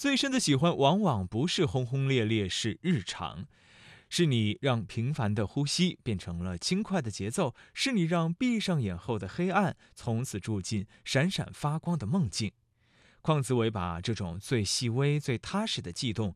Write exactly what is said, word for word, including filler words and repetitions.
最深的喜欢往往不是轰轰烈烈，是日常。是你让平凡的呼吸变成了轻快的节奏，是你让闭上眼后的黑暗从此住进闪闪发光的梦境。邝子伟把这种最细微、最踏实的悸动